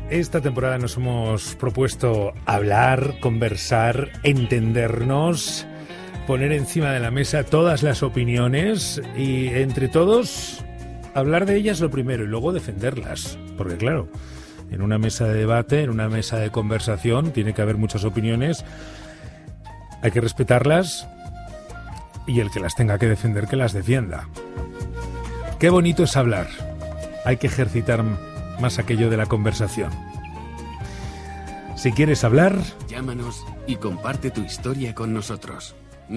Esta temporada nos hemos propuesto hablar, conversar, entendernos, poner encima de la mesa todas las opiniones y entre todos hablar de ellas lo primero y luego defenderlas. Porque claro, en una mesa de debate, en una mesa de conversación, tiene que haber muchas opiniones, hay que respetarlas y el que las tenga que defender, que las defienda. Qué bonito es hablar. Hay que ejercitar más aquello de la conversación. Si quieres hablar, llámanos y comparte tu historia con nosotros.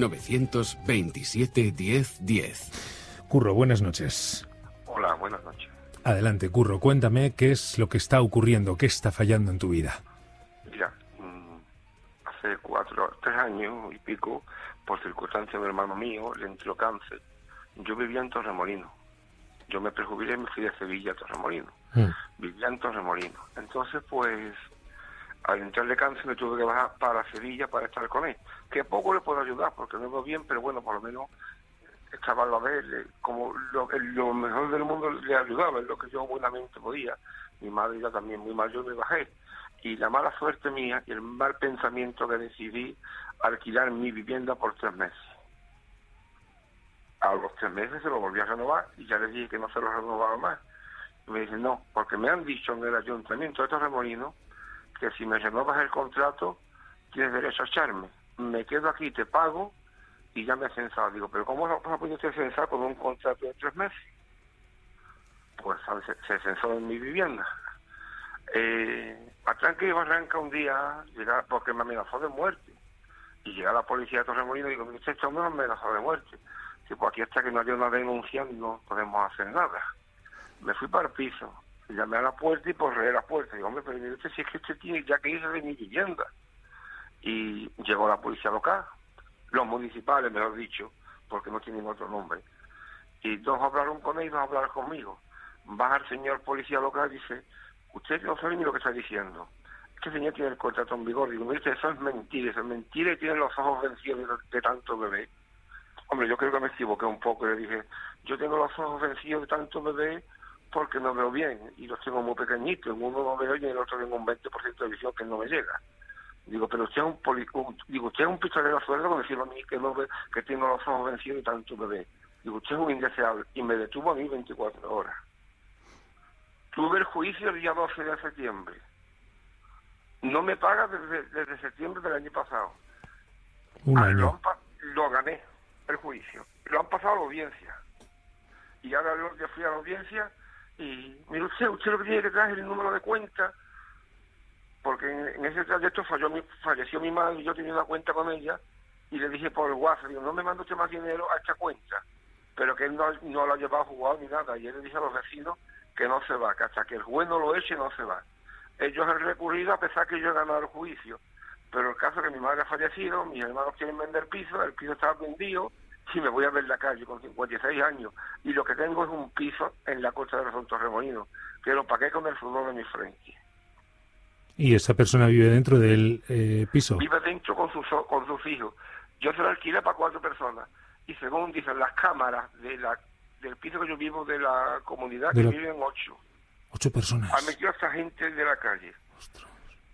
927 10 10. Curro, buenas noches. Hola, buenas noches. Adelante, Curro, cuéntame qué es lo que está ocurriendo, qué está fallando en tu vida. Mira, hace 3 años y pico, por circunstancias de un hermano mío, le entró cáncer. Yo vivía en Torremolinos. Yo me prejubilé y me fui de Sevilla a Torremolinos. Vivía en Torremolinos. Entonces, pues, al entrarle cáncer me tuve que bajar para Sevilla para estar con él. Que poco le puedo ayudar, porque no veo bien, pero bueno, por lo menos estaba a ver como lo mejor del mundo le ayudaba, en lo que yo buenamente podía. Mi madre ya también muy mal, yo me bajé. Y la mala suerte mía y el mal pensamiento que decidí alquilar mi vivienda por 3 meses. A los 3 meses se lo volví a renovar y ya le dije que no se lo renovaba más. Y me dicen, no, porque me han dicho en el ayuntamiento de Torremolinos que si me renovas el contrato tienes derecho a echarme. Me quedo aquí, te pago y ya me he censado. Digo, pero ¿cómo vas a poder usted censar con un contrato de 3 meses? Pues se censó en mi vivienda. A tranque y barranca un día, porque me amenazó de muerte. Y llega la policía de Torremolinos y digo, mire, este hombre me amenazó de muerte. Si pues aquí hasta que no haya una denuncia no podemos hacer nada. Me fui para el piso, llamé a la puerta y porré la puerta. Digo, hombre, pero mire usted, si es que usted tiene ya que irse de mi vivienda. Y llegó la policía local, los municipales, mejor dicho, porque no tienen otro nombre. Y dos hablaron con él y dos hablaron conmigo. Baja el señor policía local y dice, usted no sabe ni lo que está diciendo. Este señor tiene el contrato en vigor. Digo, mire, eso es mentira y tiene los ojos vencidos de tanto bebé. Hombre, yo creo que me equivoqué un poco. Le dije, yo tengo los ojos vencidos de tanto bebé porque no veo bien y los tengo muy pequeñitos. En uno no veo y en el otro tengo un 20% de visión que no me llega. Digo, pero usted es un pistolero a sueldo con decirme a mí que no ve, que tengo los ojos vencidos de tanto bebé. Digo, usted es un indeseable. Y me detuvo a mí 24 horas. Tuve el juicio el día 12 de septiembre. No me paga desde septiembre del año pasado. Un año. Lo gané, el juicio. Lo han pasado a la audiencia. Y ahora yo fui a la audiencia y, mire usted lo que tiene que traer es el número de cuenta, porque en ese trayecto falleció mi madre y yo tenía una cuenta con ella y le dije por el WhatsApp, digo, no me manda usted más dinero a esta cuenta, pero que él no lo ha llevado jugado ni nada. Y él le dije a los vecinos que no se va, que hasta que el juez no lo eche no se va. Ellos han recurrido a pesar que yo he ganado el juicio, pero el caso es que mi madre ha fallecido, mis hermanos quieren vender piso, el piso está vendido y me voy a ver la calle con 56 años y lo que tengo es un piso en la costa de los Torremolinos que lo pagué con el sudor de mi frente. ¿Y esa persona vive dentro del piso? Vive dentro con sus hijos. Yo se lo alquilé para 4 personas y según dicen las cámaras del piso que yo vivo de la comunidad que viven 8. 8 personas. Han metido a esta gente de la calle. Ostras.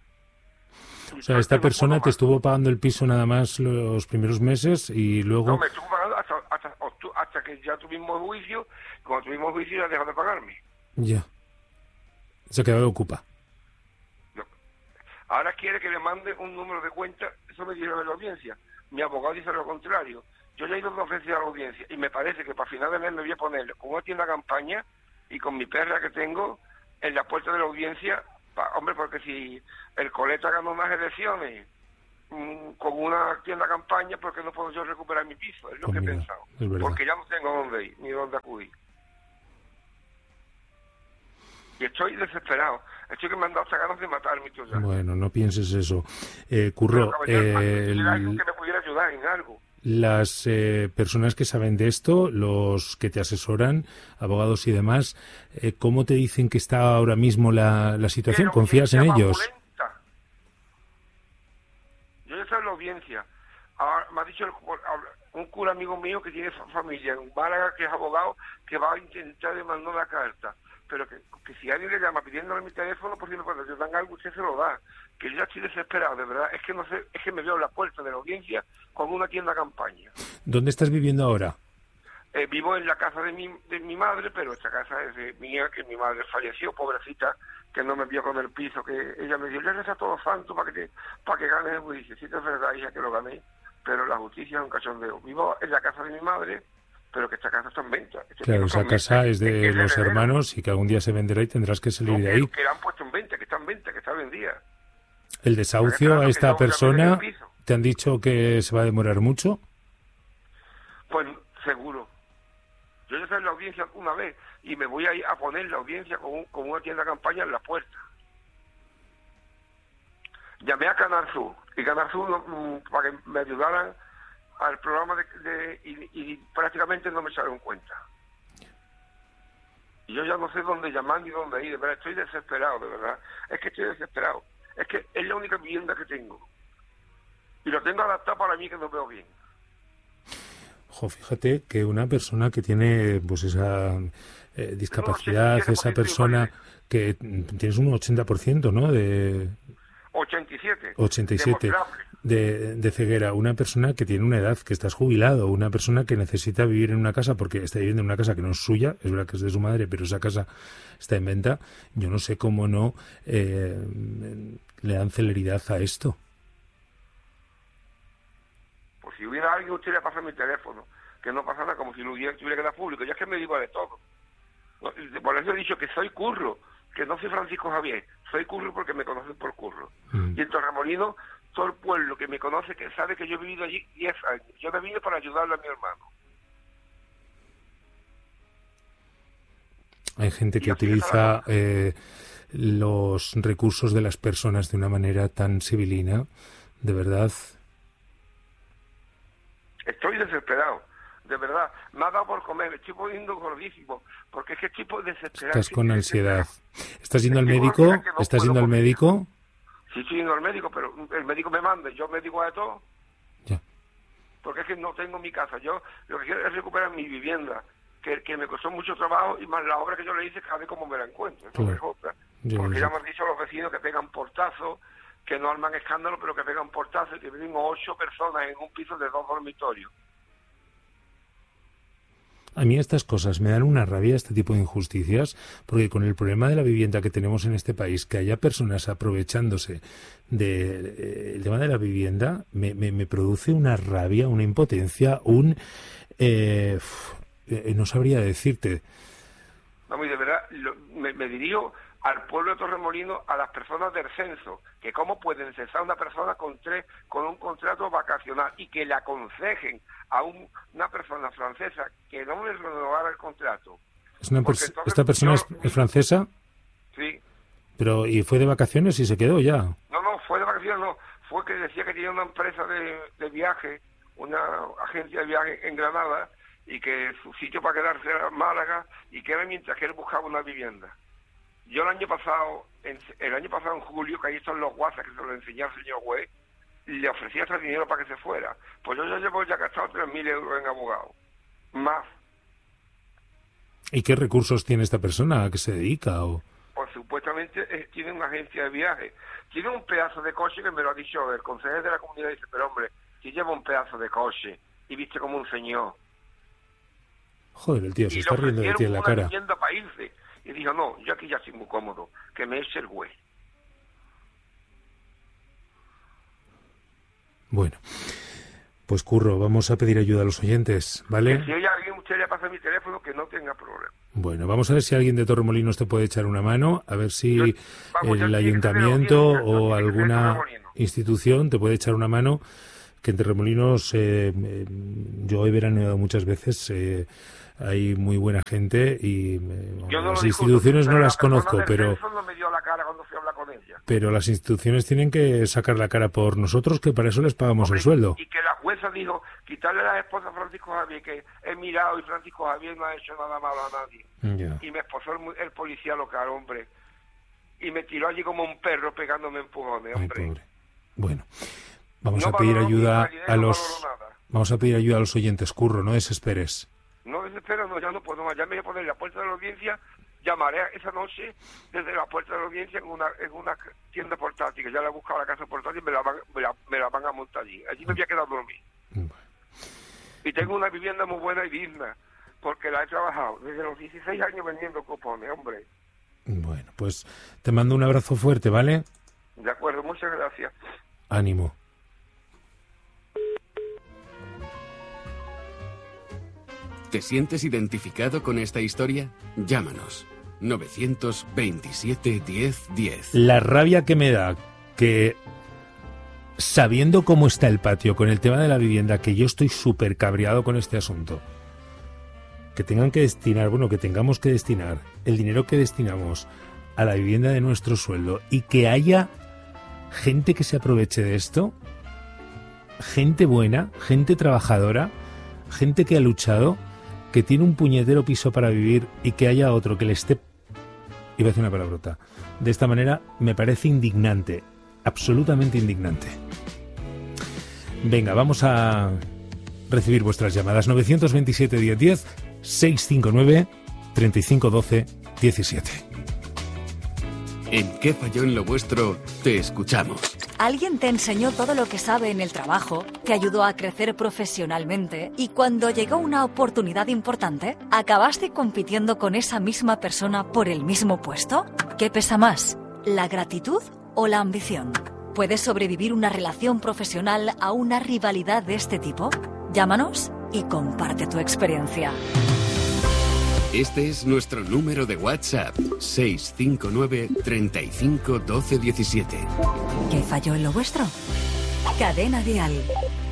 O sea, esta persona te estuvo pagando el piso nada más los primeros meses y luego... No, me estuvo pagando hasta que ya tuvimos juicio. Cuando tuvimos juicio ya dejó de pagarme. Ya. Se quedó ocupa. No. Ahora quiere que le mande un número de cuenta. Eso me dijeron en la audiencia. Mi abogado dice lo contrario. Yo ya he ido 2 veces a la audiencia y me parece que para final de mes me voy a poner con una tienda campaña y con mi perra que tengo en la puerta de la audiencia. Hombre, porque si el coleta ganó unas elecciones con una tienda campaña, ¿por qué no puedo yo recuperar mi piso? Es lo que he pensado. Porque ya no tengo dónde ir, ni dónde acudir. Y estoy desesperado. Estoy que me han dado hasta ganas de matarme. Ya. Bueno, no pienses eso. Curro, alguien que me pudiera ayudar en algo. Las personas que saben de esto, los que te asesoran, abogados y demás, ¿cómo te dicen que está ahora mismo la situación? ¿Confías en ellos? Yo ya estoy en la audiencia. Ahora, me ha dicho un cura amigo mío que tiene familia en Málaga, que es abogado, que va a intentar demandar la carta. pero que si alguien le llama pidiéndole mi teléfono, por si cuando yo dan algo, usted se lo da. Que yo ya estoy desesperado, de verdad. Es que no sé, es que me veo en la puerta de la audiencia con una tienda campaña. ¿Dónde estás viviendo ahora? Vivo en la casa de mi madre, pero esta casa es de mía, que mi madre falleció, pobrecita, que no me vio con el piso, que ella me dijo, le reza a todos santos para que ganes el juicio. Sí, es verdad, hija, que lo gané, pero la justicia es un cachondeo. Vivo en la casa de mi madre, pero que esta casa está en venta. Claro, esa casa es de los hermanos y que algún día se venderá y tendrás que salir de ahí. Que la han puesto en venta, que está en venta, que está vendida. ¿El desahucio a esta persona te han dicho que se va a demorar mucho? Pues seguro. Yo ya estoy en la audiencia una vez y me voy a ir a poner la audiencia con una tienda de campaña en la puerta. Llamé a Canal Sur y Canal Sur para que me ayudaran al programa y prácticamente no me echaron cuenta. Y yo ya no sé dónde llamar ni dónde ir, de verdad, estoy desesperado, de verdad. Es que estoy desesperado. Es que es la única vivienda que tengo. Y lo tengo adaptado para mí, que no veo bien. Fíjate que una persona que tiene pues esa discapacidad, esa persona que tienes un 80%, ¿no? De 87 de ceguera, una persona que tiene una edad, que estás jubilado, una persona que necesita vivir en una casa porque está viviendo en una casa que no es suya, es verdad que es de su madre, pero esa casa está en venta. Yo no sé cómo no le dan celeridad a esto. Si hubiera alguien, usted le pasa mi teléfono, que no pasa nada, como si lo tuviera que dar público. Ya es que me digo de todo. Por eso he dicho que soy Curro, que no soy Francisco Javier. Soy Curro porque me conocen por Curro. Y en Torremolinos, todo el pueblo que me conoce, que sabe que yo he vivido allí 10 años. Yo he venido para ayudarle a mi hermano. Hay gente que utiliza los recursos de las personas de una manera tan civilina, de verdad. Estoy desesperado, de verdad. Me ha dado por comer, me estoy poniendo gordísimo, porque es que estoy desesperado. Estás con ansiedad. ¿Estás yendo al médico? ¿Estás yendo al médico? Sí, estoy yendo al médico, pero el médico me manda, yo me digo de todo. Ya. Porque es que no tengo mi casa. Yo lo que quiero es recuperar mi vivienda, que me costó mucho trabajo, y más la obra que yo le hice, cada vez como me la encuentro. Eso es otra. Porque ya me han dicho los vecinos que pegan portazos, que no arman escándalo, pero que pegan portazos y que viven 8 personas en un piso de 2 dormitorios. A mí estas cosas me dan una rabia, este tipo de injusticias, porque con el problema de la vivienda que tenemos en este país, que haya personas aprovechándose del tema de la vivienda, me produce una rabia, una impotencia, no sabría decirte. Vamos, y de verdad, me dirijo al pueblo de Torremolinos, a las personas del censo, que cómo pueden cesar a una persona con un contrato vacacional y que le aconsejen a una persona francesa que no le renovara el contrato. ¿Esta persona es francesa? Sí. Pero ¿y fue de vacaciones y se quedó ya? No, fue de vacaciones, no. Fue que decía que tenía una empresa de viaje, una agencia de viaje en Granada, y que su sitio para quedarse era Málaga, y que era mientras que él buscaba una vivienda. Yo el año pasado en julio, que ahí están los WhatsApp que se lo enseñé al señor juez, le ofrecía ese dinero para que se fuera. Pues yo ya he gastado 3.000 euros en abogado. Más. ¿Y qué recursos tiene esta persona? ¿A qué se dedica? Pues supuestamente tiene una agencia de viaje. Tiene un pedazo de coche que me lo ha dicho el consejero de la comunidad. Dice, pero hombre, si lleva un pedazo de coche y viste como un señor. Joder, el tío se está riendo de ti en la cara. Y le para irse. Y dijo, no, yo aquí ya estoy muy cómodo, que me eche el güey. Bueno, pues Curro, vamos a pedir ayuda a los oyentes, ¿vale? Que si alguien, usted le pasa mi teléfono, que no tenga problema. Bueno, vamos a ver si alguien de Torremolinos te puede echar una mano, a ver si el ayuntamiento o alguna institución te puede echar una mano, que en Torremolinos yo he veraneado muchas veces, hay muy buena gente y las instituciones no las conozco, pero no me dio la cara cuando fui a hablar con ella. Pero las instituciones tienen que sacar la cara por nosotros, que para eso les pagamos el sueldo. Y que la jueza dijo, quitarle a la esposa a Francisco Javier, que he mirado y Francisco Javier no ha hecho nada malo a nadie. Ya. Y me esposó el policía local, hombre. Y me tiró allí como un perro pegándome empujones, hombre. Ay, pobre. Bueno, vamos a pedir ayuda a los... Vamos a pedir ayuda a los oyentes, Curro, no desesperes. No desespero, no, ya no puedo más. Ya me voy a poner en la puerta de la audiencia llamaré esa noche desde la puerta de la audiencia en una tienda portátil, que ya la he buscado la casa portátil y me la van a montar allí. Allí me voy a quedar a dormir. Y tengo una vivienda muy buena y digna, porque la he trabajado desde los 16 años vendiendo cupones, hombre. Bueno, pues te mando un abrazo fuerte, ¿vale? De acuerdo, muchas gracias. Ánimo. ¿Te sientes identificado con esta historia? Llámanos. 927 10 10. La rabia que me da que, sabiendo cómo está el patio con el tema de la vivienda, que yo estoy súper cabreado con este asunto, que tengan que destinar, bueno, que tengamos que destinar el dinero que destinamos a la vivienda de nuestro sueldo y que haya gente que se aproveche de esto, gente buena, gente trabajadora, gente que ha luchado, que tiene un puñetero piso para vivir y que haya otro que le esté, iba a decir una palabrota, de esta manera me parece indignante, absolutamente indignante. Venga, vamos a recibir vuestras llamadas. 927 10 10, 659 35 12 17. ¿En qué falló en lo vuestro? Te escuchamos. Alguien te enseñó todo lo que sabe en el trabajo, te ayudó a crecer profesionalmente y cuando llegó una oportunidad importante, ¿acabaste compitiendo con esa misma persona por el mismo puesto? ¿Qué pesa más, la gratitud o la ambición? ¿Puedes sobrevivir una relación profesional a una rivalidad de este tipo? Llámanos y comparte tu experiencia. Este es nuestro número de WhatsApp, 659 35 12 17. ¿Qué falló en lo vuestro? Cadena Dial.